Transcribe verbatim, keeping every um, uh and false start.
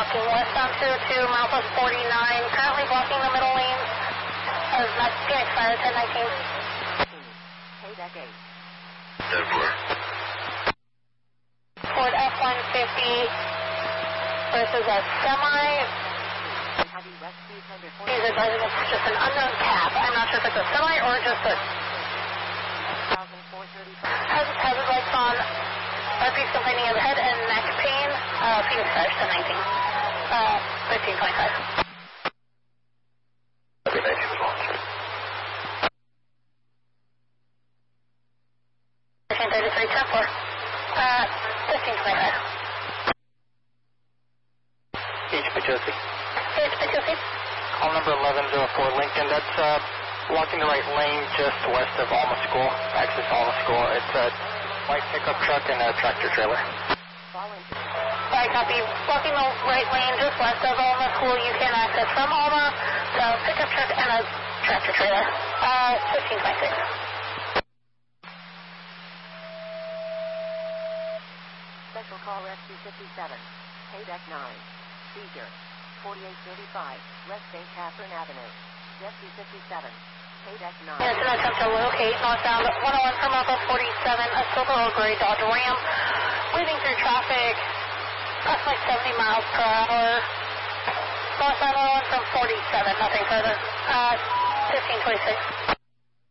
looking west on two oh two, mile plus forty-nine, currently blocking the middle lanes of Phoenix Fire ten nineteen. Hey, deck eight. ten four. Ford F one fifty versus a semi. Heavy west speed under forty. He's advising it's just an unknown cab. I'm not sure if it's a semi or just a... four thirty-five. Has, has his lights on. R P's complaining of head and neck pain. Uh, Phoenix Fire ten nineteen. Uh, fifteen twenty-five. Okay, thank you as well. fifteen thirty-three, ten four. Uh, fifteen twenty-five. H. Pachosi. H. Pachosi. Call number eleven oh four Lincoln. That's uh, blocking the right lane just west of Alma School. Access Alma School. It's a white pickup truck and a tractor trailer. Right, copy. Blocking the right lane just west of Alma School. You can access from Alma, the pickup truck and a tractor trailer. Uh, fifteen twenty-six. Special call Rescue fifty-seven. Hey, deck nine. Seizure. forty-eight thirty-five, West Saint Catherine Avenue. Rescue fifty-seven. Hey, deck nine. It's an attempt to locate northbound one oh one from Alpha forty-seven, a silver or gray Dodge Ram, weaving through traffic, approximately seventy miles per hour. Northbound one oh one from forty-seven, nothing further. Uh, fifteen twenty-six.